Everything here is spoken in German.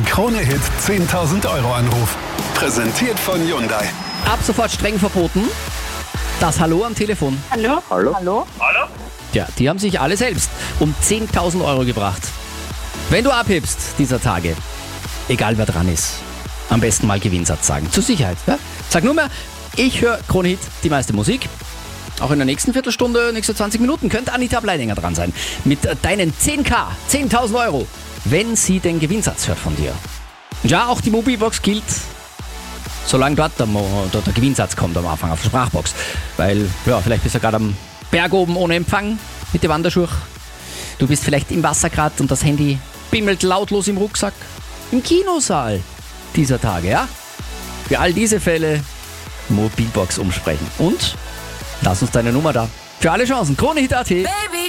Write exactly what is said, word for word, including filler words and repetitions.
Der Krone-Hit zehntausend Euro Anruf. Präsentiert von Hyundai. Ab sofort streng verboten. Das Hallo am Telefon. Hallo? Hallo? Hallo? Hallo? Ja, die haben sich alle selbst um zehntausend Euro gebracht. Wenn du abhebst dieser Tage, egal wer dran ist, am besten mal Gewinnsatz sagen. Zur Sicherheit. Ja? Sag nur mehr, ich höre Krone-Hit, die meiste Musik. Auch in der nächsten Viertelstunde, nächste zwanzig Minuten könnte Anita Bleidinger dran sein. Mit deinen zehn K, zehntausend Euro, wenn sie den Gewinnsatz hört von dir. Ja, auch die Mobilbox gilt, solange dort der, Mo- dort der Gewinnsatz kommt am Anfang auf der Sprachbox. Weil, ja, vielleicht bist du gerade am Berg oben ohne Empfang mit der Wanderschuhe. Du bist vielleicht im Wasser gerade und das Handy bimmelt lautlos im Rucksack. Im Kinosaal dieser Tage, ja? Für all diese Fälle Mobilbox umsprechen. Und lass uns deine Nummer da. Für alle Chancen. Krone-Hit punkt at. Baby